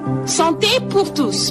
Santé pour tous.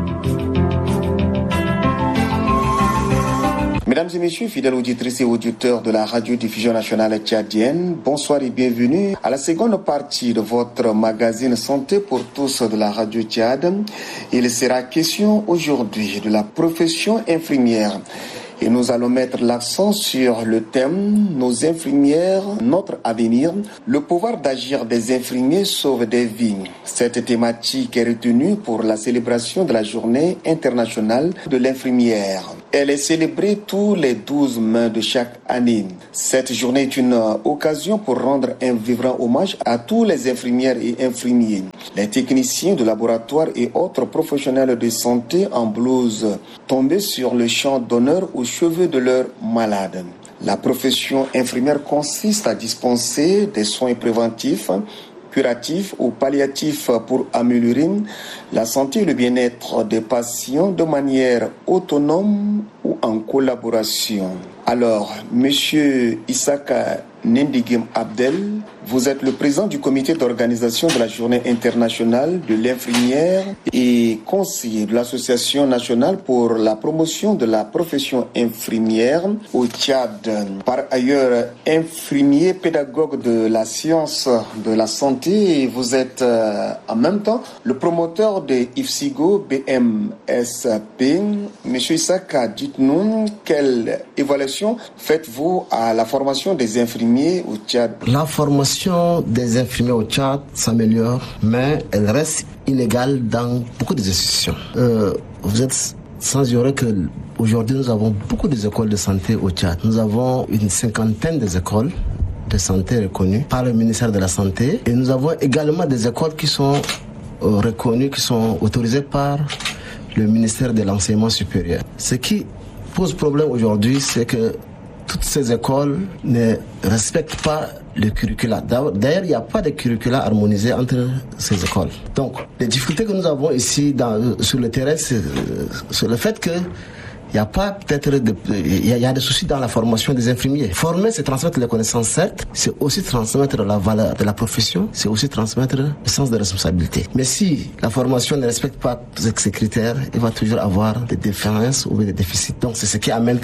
Mesdames et messieurs, fidèles auditrices et auditeurs de la radiodiffusion nationale tchadienne, bonsoir et bienvenue à la seconde partie de votre magazine Santé pour tous de la radio Tchad. Il sera question aujourd'hui de la profession infirmière. Et nous allons mettre l'accent sur le thème « Nos infirmières, notre avenir ». Le pouvoir d'agir des infirmiers sauve des vies. Cette thématique est retenue pour la célébration de la journée internationale de l'infirmière. Elle est célébrée tous les 12 mai de chaque année. Cette journée est une occasion pour rendre un vibrant hommage à tous les infirmières et infirmiers, les techniciens de laboratoire et autres professionnels de santé en blouse, tombés sur le champ d'honneur aux cheveux de leurs malades. La profession infirmière consiste à dispenser des soins préventifs, curatifs ou palliatifs pour améliorer la santé et le bien-être des patients de manière autonome ou en collaboration. Alors, Monsieur Issaka Nendigem Abdel, vous êtes le président du comité d'organisation de la journée internationale de l'infirmière et conseiller de l'association nationale pour la promotion de la profession infirmière au Tchad. Par ailleurs, infirmier pédagogue de la science de la santé, vous êtes en même temps le promoteur de IFSIGO BMSP. Monsieur Issaka, dites-nous quelle évaluation faites-vous à la formation des infirmiers au Tchad? La formation des infirmiers au Tchad s'améliore, mais elle reste inégale dans beaucoup des institutions. Vous êtes sans ignorer qu'aujourd'hui nous avons beaucoup d'écoles de santé au Tchad. Nous avons une 50aine d'écoles de santé reconnues par le ministère de la Santé, et nous avons également des écoles qui sont reconnues, qui sont autorisées par le ministère de l'Enseignement supérieur. Ce qui pose problème aujourd'hui, c'est que toutes ces écoles ne respectent pas le curricula. D'ailleurs, il n'y a pas de curricula harmonisé entre ces écoles. Donc, les difficultés que nous avons ici sur le terrain, c'est le fait que il n'y a pas peut-être il y a des soucis dans la formation des infirmiers. Former, c'est transmettre les connaissances, certes, c'est aussi transmettre la valeur de la profession, c'est aussi transmettre le sens de responsabilité. Mais si la formation ne respecte pas ces critères, il va toujours avoir des défaillances ou des déficits. Donc c'est ce qui amène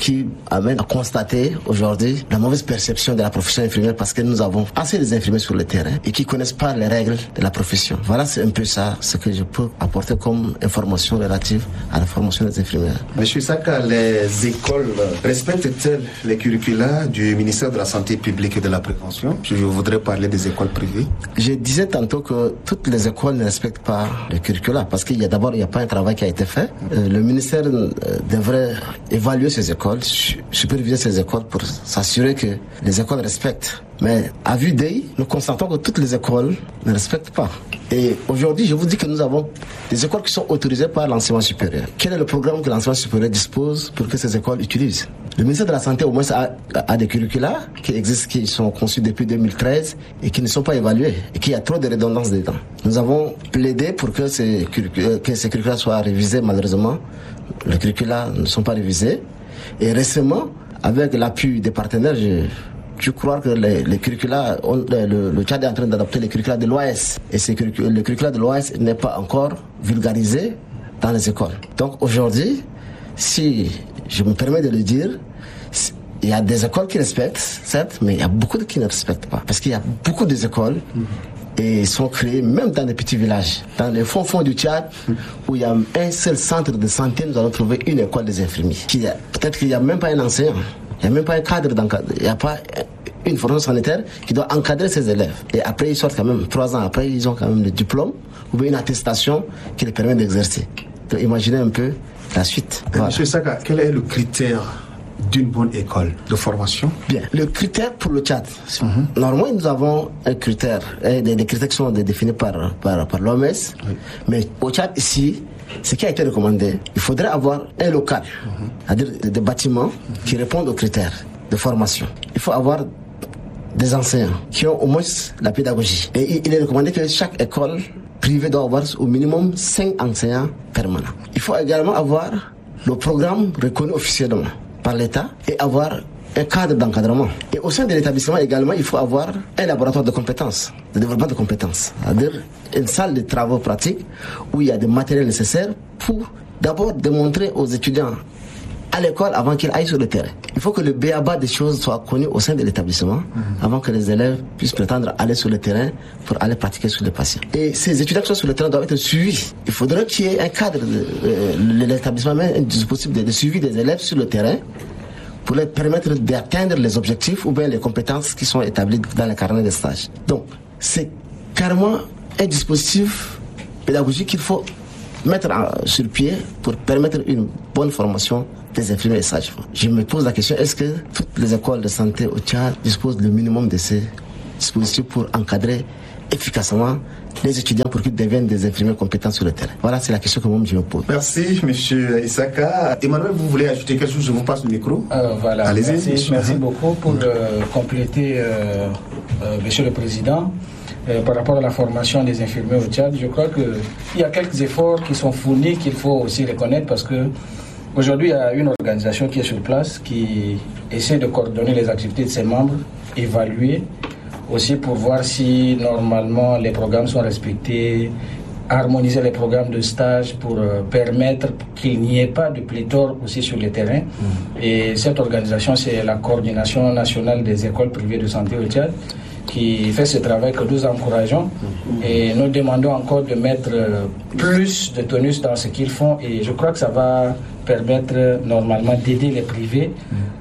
à constater aujourd'hui la mauvaise perception de la profession infirmière, parce que nous avons assez d'infirmiers sur le terrain et qui connaissent pas les règles de la profession. Voilà, c'est un peu ça ce que je peux apporter comme information relative à la formation des infirmières. Monsieur Issaka, les écoles respectent-elles les curricula du ministère de la Santé publique et de la Prévention? Je voudrais parler des écoles privées. Je disais tantôt que toutes les écoles ne respectent pas le curricula, parce qu'il y a pas un travail qui a été fait. Le ministère devrait évaluer ces écoles, superviser ces écoles pour s'assurer que les écoles respectent. Mais à vue d'œil, nous constatons que toutes les écoles ne respectent pas. Et aujourd'hui, je vous dis que nous avons des écoles qui sont autorisées par l'enseignement supérieur. Quel est le programme que l'enseignement supérieur dispose pour que ces écoles utilisent? Le ministère de la Santé, au moins, a des curricula qui existent, qui sont conçus depuis 2013 et qui ne sont pas évalués et qu'il y a trop de redondance dedans. Nous avons plaidé pour que ces curricula soient révisés. Malheureusement, les curricula ne sont pas révisés. Et récemment, avec l'appui des partenaires, je crois que les curricula, le Tchad est en train d'adopter les curricula de l'OAS. Et le curricula de l'OAS n'est pas encore vulgarisé dans les écoles. Donc aujourd'hui, si je me permets de le dire, il y a des écoles qui respectent, certes, mais il y a beaucoup qui ne respectent pas. Parce qu'il y a beaucoup d'écoles et sont créées même dans des petits villages. Dans les fonds du Tchad, où il y a un seul centre de santé, nous allons trouver une école des infirmiers. Peut-être qu'il n'y a même pas un enseignant. Il n'y a même pas un cadre d'encadrement. Il n'y a pas une formation sanitaire qui doit encadrer ses élèves. Et après, ils sortent quand même, 3 ans après, ils ont quand même le diplôme ou bien une attestation qui les permet d'exercer. Donc, imaginez un peu la suite. Voilà. Monsieur Issaka, quel est le critère d'une bonne école de formation? Bien, le critère pour le Tchad. Normalement, nous avons un critère, des critères qui sont définis par l'OMS. Oui. Mais au Tchad, ici, ce qui a été recommandé, il faudrait avoir un local, c'est-à-dire des bâtiments qui répondent aux critères de formation. Il faut avoir des enseignants qui ont au moins la pédagogie. Et il est recommandé que chaque école privée doit avoir au minimum 5 enseignants permanents. Il faut également avoir le programme reconnu officiellement par l'État et avoir un cadre d'encadrement. Et au sein de l'établissement également, il faut avoir un laboratoire de compétences, de développement de compétences. C'est-à-dire une salle de travaux pratiques où il y a des matériels nécessaires pour d'abord démontrer aux étudiants à l'école avant qu'ils aillent sur le terrain. Il faut que le b.a.-ba des choses soit connu au sein de l'établissement avant que les élèves puissent prétendre aller sur le terrain pour aller pratiquer sur les patients. Et ces étudiants qui sont sur le terrain doivent être suivis. Il faudrait qu'il y ait un cadre de l'établissement, même un dispositif de suivi des élèves sur le terrain pour leur permettre d'atteindre les objectifs ou bien les compétences qui sont établies dans le carnet de stage. Donc, c'est carrément un dispositif pédagogique qu'il faut mettre sur pied pour permettre une bonne formation des infirmiers et sages-femmes. Je me pose la question, est-ce que toutes les écoles de santé au Tchad disposent du minimum de ces dispositifs pour encadrer efficacement les étudiants pour qu'ils deviennent des infirmiers compétents sur le terrain? Voilà, c'est la question que moi je me pose. Merci, monsieur Isaka. Emmanuel, vous voulez ajouter quelque chose? Je vous passe le micro. Voilà. Allez-y. Merci beaucoup pour compléter, monsieur le président. Par rapport à la formation des infirmiers au Tchad, je crois qu'il y a quelques efforts qui sont fournis qu'il faut aussi reconnaître parce que aujourd'hui, il y a une organisation qui est sur place qui essaie de coordonner les activités de ses membres, évaluer aussi pour voir si normalement les programmes sont respectés, harmoniser les programmes de stage pour permettre qu'il n'y ait pas de pléthore aussi sur le terrain. Et cette organisation, c'est la Coordination nationale des écoles privées de santé au Tchad qui fait ce travail que nous encourageons et nous demandons encore de mettre plus de tonus dans ce qu'ils font et je crois que ça va permettre normalement d'aider les privés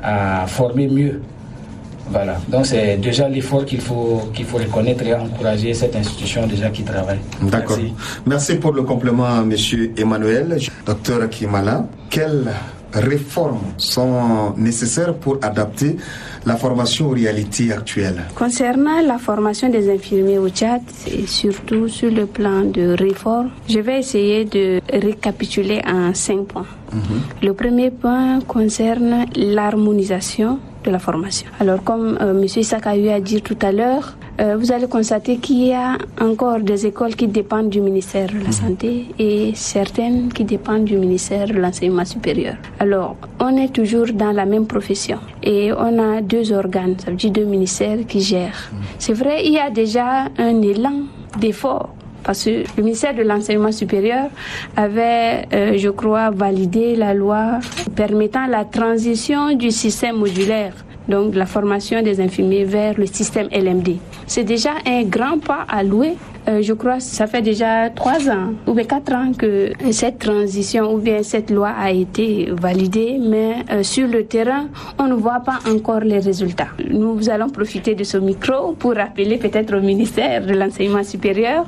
à former mieux. Voilà, donc c'est déjà l'effort qu'il faut reconnaître et encourager cette institution déjà qui travaille. D'accord. Merci pour le complément, monsieur Emmanuel. Docteur Kimala, quelles réformes sont nécessaires pour adapter la formation aux réalités actuelles? Concernant la formation des infirmiers au Tchad, et surtout sur le plan de réforme, je vais essayer de récapituler en 5 points. Le premier point concerne l'harmonisation de la formation. Alors, comme M. Isaka a dit tout à l'heure, vous allez constater qu'il y a encore des écoles qui dépendent du ministère de la Santé et certaines qui dépendent du ministère de l'Enseignement supérieur. Alors, on est toujours dans la même profession et on a 2 organes, ça veut dire 2 ministères qui gèrent. C'est vrai, il y a déjà un élan d'effort. Parce que le ministère de l'Enseignement supérieur avait, je crois, validé la loi permettant la transition du système modulaire, donc la formation des infirmiers vers le système LMD. C'est déjà un grand pas à louer. Je crois que ça fait déjà 3 ans ou bien 4 ans que cette transition ou bien cette loi a été validée, mais sur le terrain, on ne voit pas encore les résultats. Nous allons profiter de ce micro pour rappeler peut-être au ministère de l'Enseignement supérieur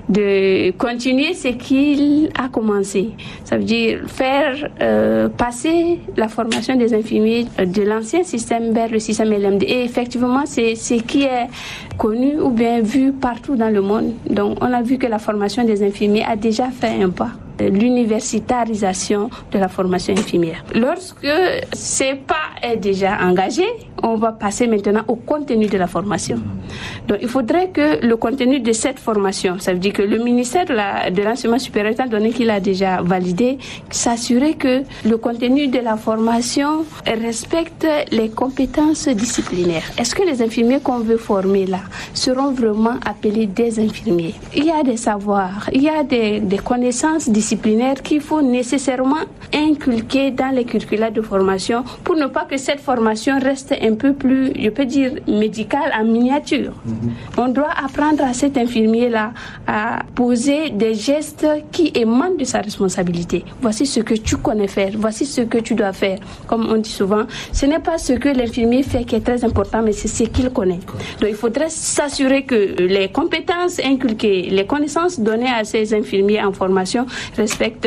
de continuer ce qu'il a commencé. Ça veut dire faire passer la formation des infirmiers de l'ancien système vers le système LMD. Et effectivement, c'est ce qui est connu ou bien vu partout dans le monde. Donc, on a vu que la formation des infirmiers a déjà fait un pas. L'universitarisation de la formation infirmière. Lorsque ce pas est déjà engagé, on va passer maintenant au contenu de la formation. Donc, il faudrait que le contenu de cette formation, ça veut dire que le ministère de l'Enseignement supérieur, étant donné qu'il a déjà validé, s'assurer que le contenu de la formation respecte les compétences disciplinaires. Est-ce que les infirmiers qu'on veut former là seront vraiment appelés des infirmiers? Il y a des savoirs, il y a des connaissances disciplinaires qu'il faut nécessairement inculquer dans les curricula de formation pour ne pas que cette formation reste un peu plus, je peux dire, médicale en miniature. On doit apprendre à cet infirmier-là à poser des gestes qui émanent de sa responsabilité. Voici ce que tu connais faire, voici ce que tu dois faire. Comme on dit souvent, ce n'est pas ce que l'infirmier fait qui est très important, mais c'est ce qu'il connaît. Donc il faudrait s'assurer que les compétences inculquées, les connaissances données à ces infirmiers en formation respectent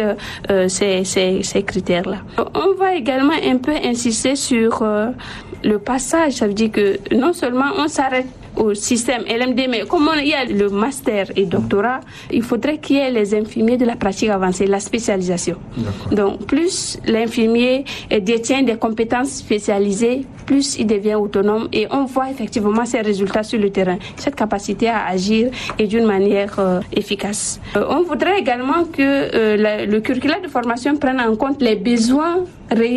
ces critères-là. On va également un peu insister sur le passage, ça veut dire que non seulement on s'arrête au système LMD, mais comme il y a le master et doctorat, il faudrait qu'il y ait les infirmiers de la pratique avancée, la spécialisation. Donc, plus l'infirmier détient des compétences spécialisées, plus il devient autonome et on voit effectivement ses résultats sur le terrain. Cette capacité à agir est d'une manière efficace. On voudrait également que le curriculum de formation prenne en compte les besoins réels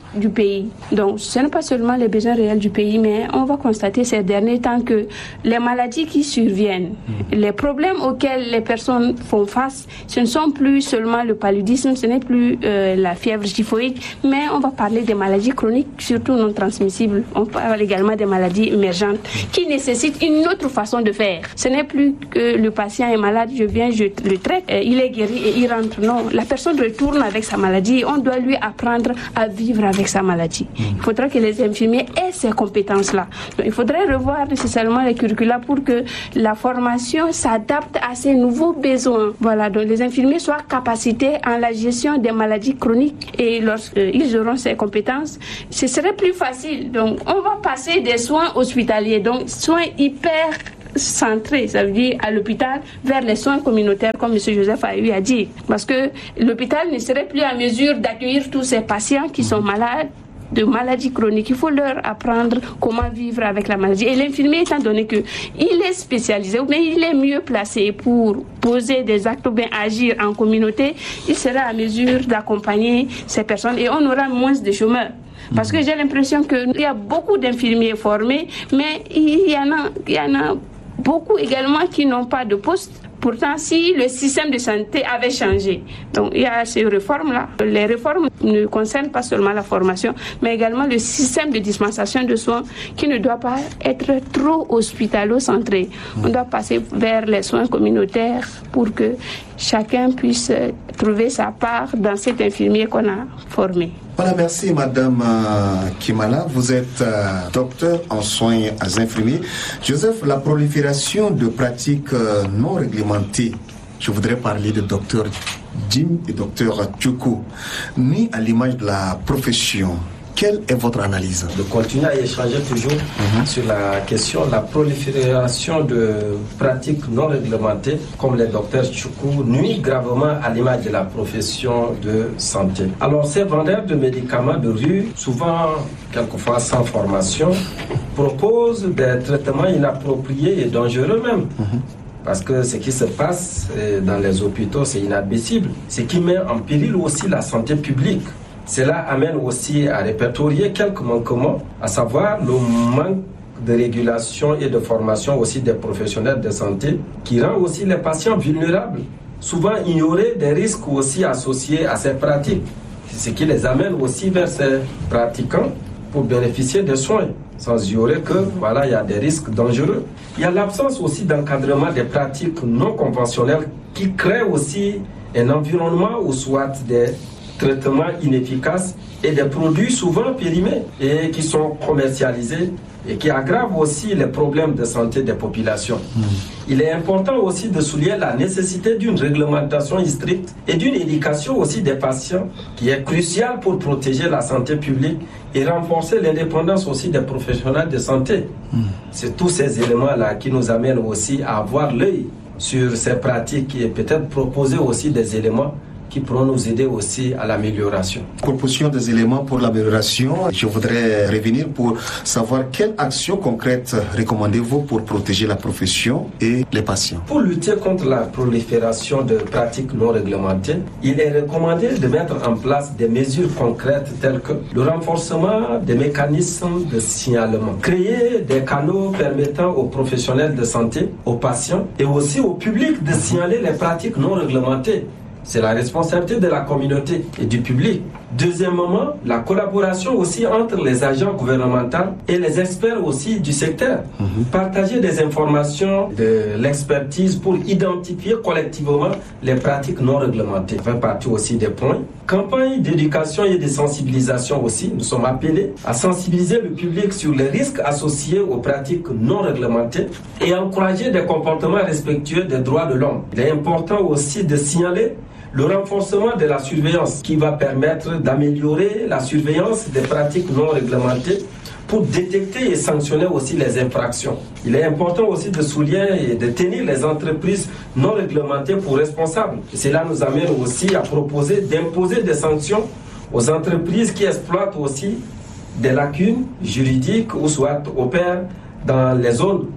du pays. Donc, ce n'est pas seulement les besoins réels du pays, mais on va constater ces derniers temps que les maladies qui surviennent, les problèmes auxquels les personnes font face, ce ne sont plus seulement le paludisme, ce n'est plus la fièvre typhoïde, mais on va parler des maladies chroniques, surtout non transmissibles. On parle également des maladies émergentes qui nécessitent une autre façon de faire. Ce n'est plus que le patient est malade, je viens, je le traite, il est guéri et il rentre. Non, la personne retourne avec sa maladie et on doit lui apprendre à vivre avec sa maladie. Il faudra que les infirmiers aient ces compétences-là. Donc, il faudrait revoir nécessairement les curricula pour que la formation s'adapte à ces nouveaux besoins. Voilà, donc les infirmiers soient capacités en la gestion des maladies chroniques et lorsqu'ils auront ces compétences, ce serait plus facile. Donc, on va passer des soins hospitaliers, donc soins hyper centré, ça veut dire à l'hôpital, vers les soins communautaires, comme M. Joseph a eu à dire. Parce que l'hôpital ne serait plus en mesure d'accueillir tous ces patients qui sont malades de maladies chroniques. Il faut leur apprendre comment vivre avec la maladie. Et l'infirmier, étant donné qu'il est spécialisé, mais il est mieux placé pour poser des actes ou bien agir en communauté, il sera en mesure d'accompagner ces personnes et on aura moins de chômeurs. Parce que j'ai l'impression qu'il y a beaucoup d'infirmiers formés, mais il y en a beaucoup également qui n'ont pas de poste. Pourtant, si le système de santé avait changé, donc il y a ces réformes-là. Les réformes ne concernent pas seulement la formation, mais également le système de dispensation de soins qui ne doit pas être trop hospitalo-centré. On doit passer vers les soins communautaires pour que chacun puisse trouver sa part dans cet infirmier qu'on a formé. Voilà, merci Madame Kimala. Vous êtes docteur en soins infirmiers. Joseph, la prolifération de pratiques non réglementées, je voudrais parler de docteur Jim et docteur Tchoukou, mis à l'image de la profession. Quelle est votre analyse? De continuer à échanger toujours sur la question de la prolifération de pratiques non réglementées, comme les docteurs Tchoukou, nuit gravement à l'image de la profession de santé. Alors, ces vendeurs de médicaments de rue, souvent, quelquefois sans formation, proposent des traitements inappropriés et dangereux même. Parce que ce qui se passe dans les hôpitaux, c'est inadmissible. Ce qui met en péril aussi la santé publique. Cela amène aussi à répertorier quelques manquements, à savoir le manque de régulation et de formation aussi des professionnels de santé, qui rend aussi les patients vulnérables, souvent ignorer des risques aussi associés à ces pratiques, ce qui les amène aussi vers ces pratiquants pour bénéficier des soins, sans ignorer que voilà, il y a des risques dangereux. Il y a l'absence aussi d'encadrement des pratiques non conventionnelles qui créent aussi un environnement où soit des traitements inefficaces et des produits souvent périmés et qui sont commercialisés et qui aggravent aussi les problèmes de santé des populations. Il est important aussi de souligner la nécessité d'une réglementation stricte et d'une éducation aussi des patients qui est cruciale pour protéger la santé publique et renforcer l'indépendance aussi des professionnels de santé. C'est tous ces éléments-là qui nous amènent aussi à avoir l'œil sur ces pratiques et peut-être proposer aussi des éléments qui pourront nous aider aussi à l'amélioration. Proposition des éléments pour l'amélioration. Je voudrais revenir pour savoir quelles actions concrètes recommandez-vous pour protéger la profession et les patients. Pour lutter contre la prolifération de pratiques non réglementées, il est recommandé de mettre en place des mesures concrètes telles que le renforcement des mécanismes de signalement, créer des canaux permettant aux professionnels de santé, aux patients et aussi au public de signaler les pratiques non réglementées. C'est la responsabilité de la communauté et du public. Deuxièmement, la collaboration aussi entre les agents gouvernementaux et les experts aussi du secteur. Partager des informations, de l'expertise pour identifier collectivement les pratiques non réglementées. Ça fait partie aussi des points. Campagne d'éducation et de sensibilisation aussi. Nous sommes appelés à sensibiliser le public sur les risques associés aux pratiques non réglementées et encourager des comportements respectueux des droits de l'homme. Il est important aussi de signaler le renforcement de la surveillance qui va permettre d'améliorer la surveillance des pratiques non réglementées pour détecter et sanctionner aussi les infractions. Il est important aussi de souligner et de tenir les entreprises non réglementées pour responsables. Et cela nous amène aussi à proposer d'imposer des sanctions aux entreprises qui exploitent aussi des lacunes juridiques ou soit opèrent dans les zones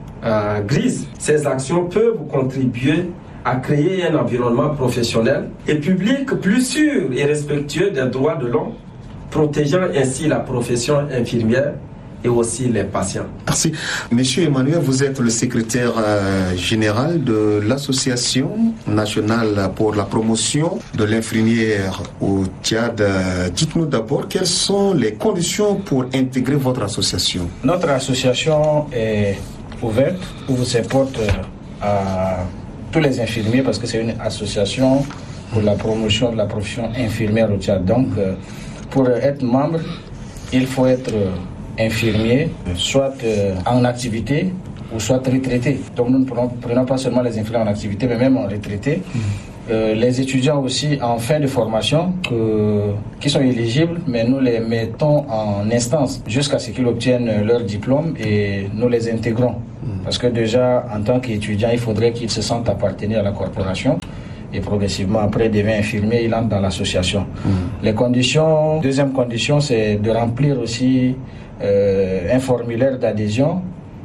grises. Ces actions peuvent contribuer à créer un environnement professionnel et public plus sûr et respectueux des droits de l'homme, protégeant ainsi la profession infirmière et aussi les patients. Merci. Monsieur Emmanuel, vous êtes le secrétaire général de l'Association nationale pour la promotion de l'infirmière au Tchad. Dites-nous d'abord quelles sont les conditions pour intégrer votre association. Notre association est ouverte, ouvre ses portes à tous les infirmiers parce que c'est une association pour la promotion de la profession infirmière au Tchad. Donc, pour être membre, il faut être infirmiers, soit en activité ou soit retraités. Donc nous ne prenons pas seulement les infirmiers en activité, mais même en retraité. Les étudiants aussi en fin de formation qui sont éligibles, mais nous les mettons en instance jusqu'à ce qu'ils obtiennent leur diplôme et nous les intégrons. Parce que déjà, en tant qu'étudiant, il faudrait qu'ils se sentent appartenir à la corporation. Et progressivement, après, il devient infirmier, il entre dans l'association. Les conditions, deuxième condition, c'est de remplir aussi un formulaire d'adhésion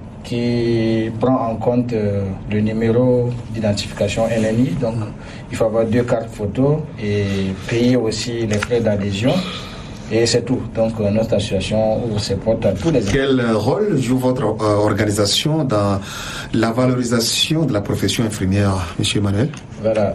qui prend en compte le numéro d'identification NNI. Donc, il faut avoir 2 cartes photos et payer aussi les frais d'adhésion. Et c'est tout. Donc, notre association ouvre ses portes à tous les... Quel rôle joue votre organisation dans la valorisation de la profession infirmière, M. Emmanuel? Voilà.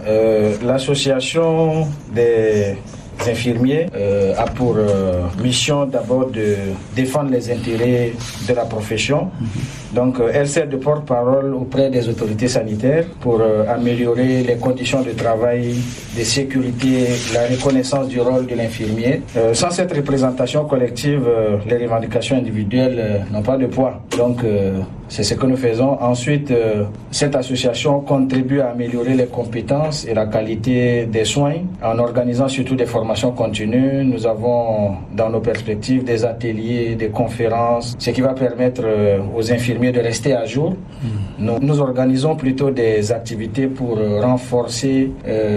L'association des infirmiers a pour mission d'abord de défendre les intérêts de la profession. Donc, elle sert de porte-parole auprès des autorités sanitaires pour améliorer les conditions de travail, de sécurité, la reconnaissance du rôle de l'infirmier. Sans cette représentation collective, les revendications individuelles n'ont pas de poids. Donc, c'est ce que nous faisons. Ensuite, cette association contribue à améliorer les compétences et la qualité des soins en organisant surtout des formations continues. Nous avons dans nos perspectives des ateliers, des conférences, ce qui va permettre aux infirmiers de rester à jour. Nous organisons plutôt des activités pour renforcer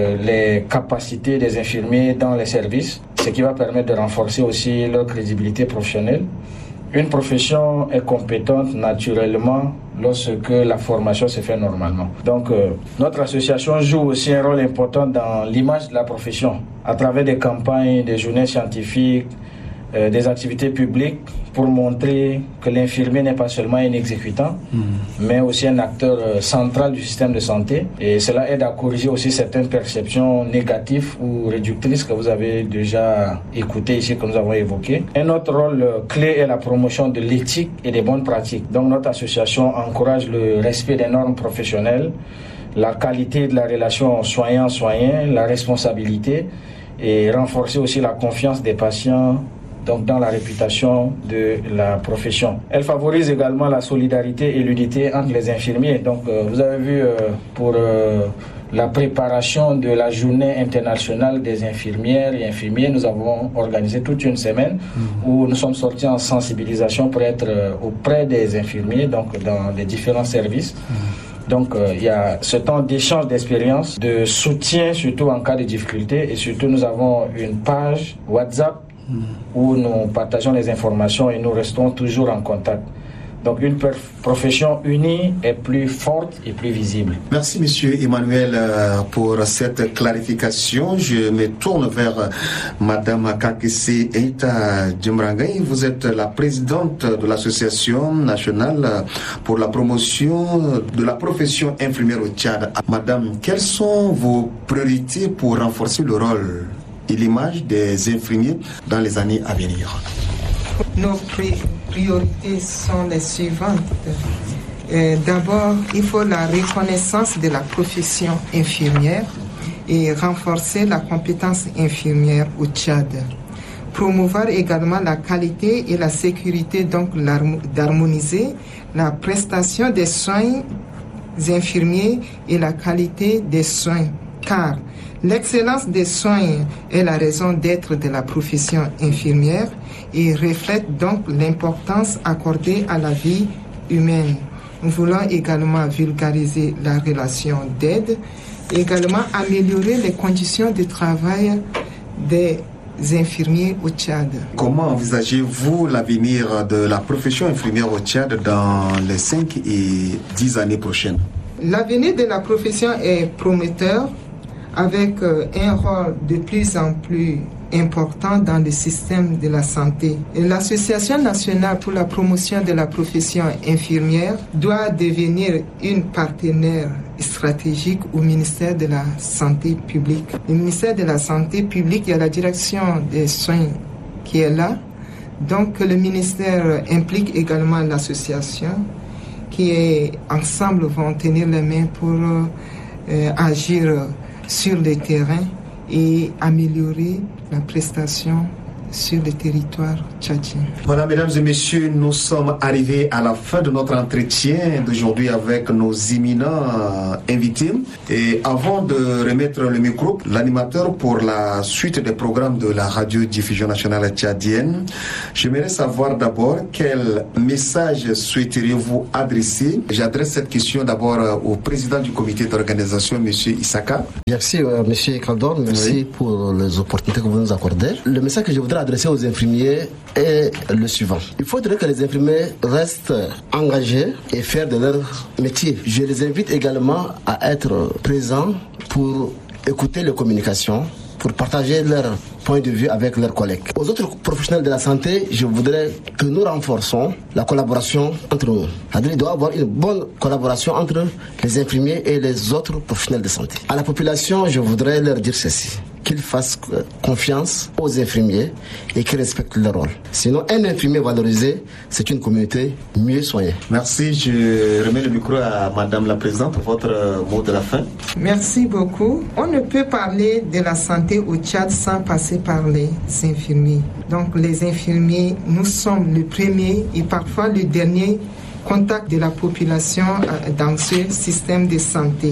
les capacités des infirmiers dans les services, ce qui va permettre de renforcer aussi leur crédibilité professionnelle. Une profession est compétente naturellement lorsque la formation se fait normalement. Donc, notre association joue aussi un rôle important dans l'image de la profession à travers des campagnes, des journées scientifiques, des activités publiques pour montrer que l'infirmier n'est pas seulement un exécutant, mais aussi un acteur central du système de santé. Et cela aide à corriger aussi certaines perceptions négatives ou réductrices que vous avez déjà écoutées ici, que nous avons évoquées. Un autre rôle clé est la promotion de l'éthique et des bonnes pratiques. Donc notre association encourage le respect des normes professionnelles, la qualité de la relation soignant-soigné, la responsabilité et renforcer aussi la confiance des patients donc dans la réputation de la profession. Elle favorise également la solidarité et l'unité entre les infirmiers. Donc vous avez vu pour la préparation de la journée internationale des infirmières et infirmiers, nous avons organisé toute une semaine où nous sommes sortis en sensibilisation pour être auprès des infirmiers, donc dans les différents services. Donc, il y a ce temps d'échange d'expérience, de soutien, surtout en cas de difficulté. Et surtout, nous avons une page WhatsApp où nous partageons les informations et nous restons toujours en contact. Donc, une profession unie est plus forte et plus visible. Merci, Monsieur Emmanuel, pour cette clarification. Je me tourne vers Madame Kakisi Eita Djemrangay. Vous êtes la présidente de l'Association nationale pour la promotion de la profession infirmière au Tchad. Madame, quelles sont vos priorités pour renforcer le rôle et l'image des infirmiers dans les années à venir? Nos priorités sont les suivantes. D'abord, il faut la reconnaissance de la profession infirmière et renforcer la compétence infirmière au Tchad. Promouvoir également la qualité et la sécurité, donc d'harmoniser la prestation des soins infirmiers et la qualité des soins, car l'excellence des soins est la raison d'être de la profession infirmière et reflète donc l'importance accordée à la vie humaine. Nous voulons également vulgariser la relation d'aide, également améliorer les conditions de travail des infirmiers au Tchad. Comment envisagez-vous l'avenir de la profession infirmière au Tchad dans les 5 et 10 années prochaines? L'avenir de la profession est prometteur, avec un rôle de plus en plus important dans le système de la santé. Et l'Association nationale pour la promotion de la profession infirmière doit devenir une partenaire stratégique au ministère de la Santé publique. Le ministère de la Santé publique, il y a la direction des soins qui est là. Donc le ministère implique également l'association qui ensemble vont tenir les mains pour agir sur le terrain et améliorer la prestation sur le territoire tchadien. Voilà, mesdames et messieurs, nous sommes arrivés à la fin de notre entretien d'aujourd'hui avec nos éminents invités. Et avant de remettre le micro, l'animateur pour la suite des programmes de la radiodiffusion nationale tchadienne, j'aimerais savoir d'abord quel message souhaiteriez-vous adresser. J'adresse cette question d'abord au président du comité d'organisation, M. Isaka. Merci, M. Kaldor, merci pour les opportunités que vous nous accordez. Le message que je voudrais adresser aux infirmiers est le suivant. Il faudrait que les infirmiers restent engagés et fiers de leur métier. Je les invite également à être présents pour écouter les communications, pour partager leur point de vue avec leurs collègues. Aux autres professionnels de la santé, je voudrais que nous renforçons la collaboration entre nous. Il doit y avoir une bonne collaboration entre les infirmiers et les autres professionnels de santé. À la population, je voudrais leur dire ceci, qu'ils fassent confiance aux infirmiers et qu'ils respectent leur rôle. Sinon, un infirmier valorisé, c'est une communauté mieux soignée. Merci. Je remets le micro à Madame la Présidente. Votre mot de la fin. Merci beaucoup. On ne peut parler de la santé au Tchad sans passer par les infirmiers. Donc, les infirmiers, nous sommes le premier et parfois le dernier contact de la population dans ce système de santé.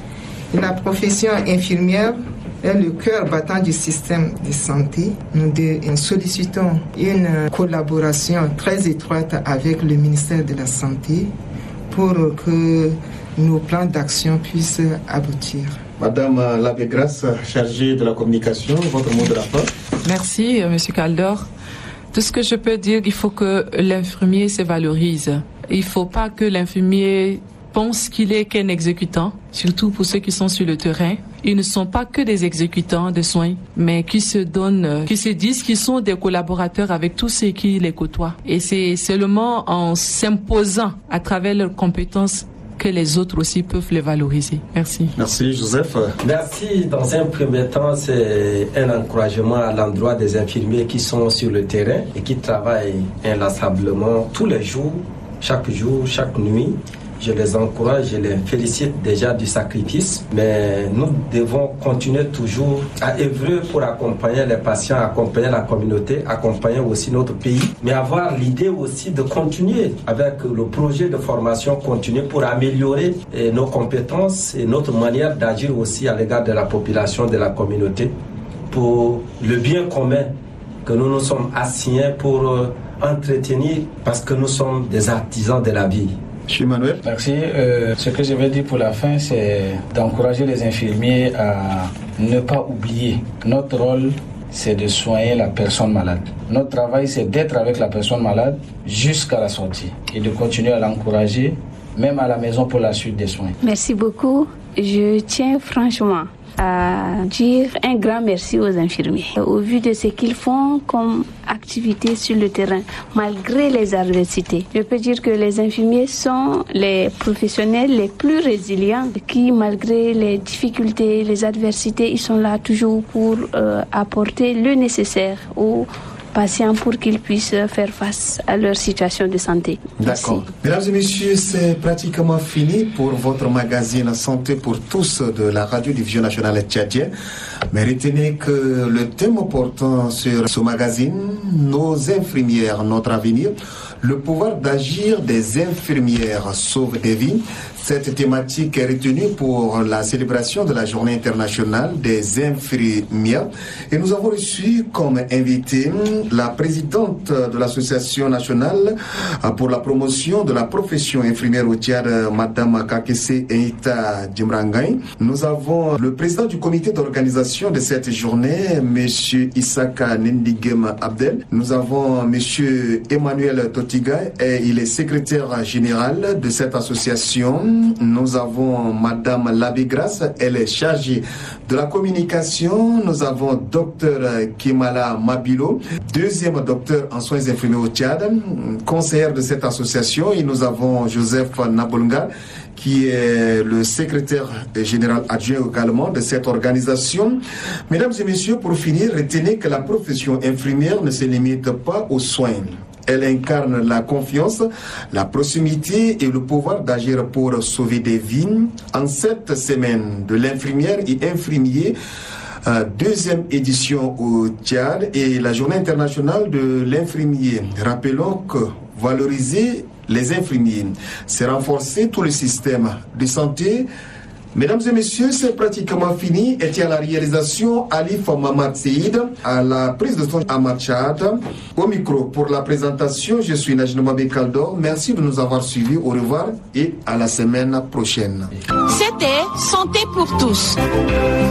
Et la profession infirmière est le cœur battant du système de santé. Nous sollicitons une collaboration très étroite avec le ministère de la Santé pour que nos plans d'action puissent aboutir. Madame Labégrace, chargée de la communication, votre mot de la fin. Merci, Monsieur Kaldor. Tout ce que je peux dire, il faut que l'infirmier se valorise. Il ne faut pas que l'infirmier pense qu'il est qu'un exécutant, surtout pour ceux qui sont sur le terrain. Ils ne sont pas que des exécutants de soins, mais qui se donnent, qui se disent qu'ils sont des collaborateurs avec tous ceux qui les côtoient. Et c'est seulement en s'imposant à travers leurs compétences que les autres aussi peuvent les valoriser. Merci. Merci, Joseph. Merci. Dans un premier temps, c'est un encouragement à l'endroit des infirmiers qui sont sur le terrain et qui travaillent inlassablement tous les jours, chaque nuit. Je les encourage, je les félicite déjà du sacrifice, mais nous devons continuer toujours à œuvrer pour accompagner les patients, accompagner la communauté, accompagner aussi notre pays, mais avoir l'idée aussi de continuer avec le projet de formation continue pour améliorer nos compétences et notre manière d'agir aussi à l'égard de la population, de la communauté, pour le bien commun que nous nous sommes assignés pour entretenir, parce que nous sommes des artisans de la vie. Monsieur Emmanuel. Merci. Ce que je vais dire pour la fin, c'est d'encourager les infirmiers à ne pas oublier. Notre rôle, c'est de soigner la personne malade. Notre travail, c'est d'être avec la personne malade jusqu'à la sortie et de continuer à l'encourager, même à la maison pour la suite des soins. Merci beaucoup. Je tiens franchement à dire un grand merci aux infirmiers. Au vu de ce qu'ils font comme activité sur le terrain, malgré les adversités, je peux dire que les infirmiers sont les professionnels les plus résilients qui, malgré les difficultés, les adversités, ils sont là toujours pour apporter le nécessaire aux patients pour qu'ils puissent faire face à leur situation de santé. D'accord. Mesdames et messieurs, c'est pratiquement fini pour votre magazine Santé pour tous de la radiodiffusion nationale tchadienne. Mais retenez que le thème portant sur ce magazine, nos infirmières, notre avenir, le pouvoir d'agir des infirmières sauve des vies. Cette thématique est retenue pour la célébration de la Journée internationale des infirmières. Et nous avons reçu comme invité la présidente de l'Association nationale pour la promotion de la profession infirmière au Tchad, Madame Kakese Eita Djimrangaï. Nous avons le président du comité d'organisation de cette journée, Monsieur Isaka Nendigem Abdel. Nous avons Monsieur Emmanuel Totiga et il est secrétaire général de cette association. Nous avons Madame Labigrace, elle est chargée de la communication. Nous avons Dr Kimala Mabilo, deuxième docteur en soins infirmiers au Tchad, conseillère de cette association. Et nous avons Joseph Nabolunga, qui est le secrétaire général adjoint également de cette organisation. Mesdames et messieurs, pour finir, retenez que la profession infirmière ne se limite pas aux soins. Elle incarne la confiance, la proximité et le pouvoir d'agir pour sauver des vies. En cette semaine de l'infirmière et infirmier, deuxième édition au Tchad et la journée internationale de l'infirmier. Rappelons que valoriser les infirmiers, c'est renforcer tout le système de santé. Mesdames et messieurs, c'est pratiquement fini. Et à la réalisation, Alif Mamad Seïd, à la prise de son Ahmad Chad. Au micro, pour la présentation, je suis Najna Mabé Kaldor. Merci de nous avoir suivis. Au revoir et à la semaine prochaine. C'était Santé pour tous.